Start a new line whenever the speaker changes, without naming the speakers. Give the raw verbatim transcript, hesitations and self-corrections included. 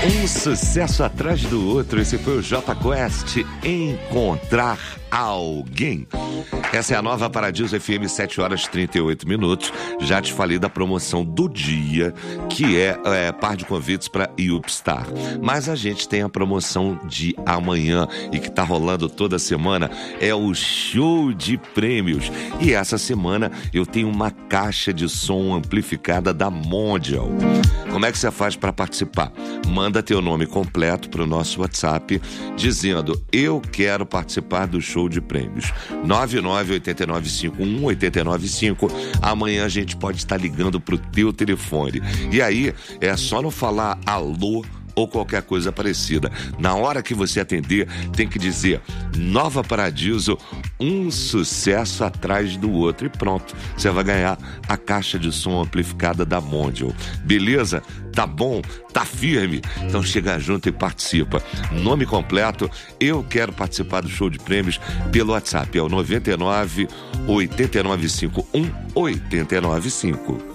Um sucesso atrás do outro. Esse foi o Jota Quest, Encontrar Alguém. Essa é a nova Paradiso F M, sete horas e trinta e oito minutos. Já te falei da promoção do dia, que é, é par de convites para YouPstar. Mas a gente tem a promoção de amanhã e que tá rolando toda semana, é o show de prêmios. E essa semana eu tenho uma caixa de som amplificada da Mondial. Como é que você faz para participar? Manda teu nome completo para o nosso WhatsApp, dizendo: eu quero participar do show de prêmios. nove nove oito nove cinco um oito nove cinco. Amanhã a gente pode estar ligando pro teu telefone. E aí, é só não falar alô ou qualquer coisa parecida. Na hora que você atender, tem que dizer: Nova Paradiso, um sucesso atrás do outro. E pronto, você vai ganhar a caixa de som amplificada da Mondial. Beleza? Tá bom? Tá firme? Então chega junto e participa. Nome completo: eu quero participar do show de prêmios, pelo WhatsApp. É o nove nove oito nove cinco um oito nove cinco.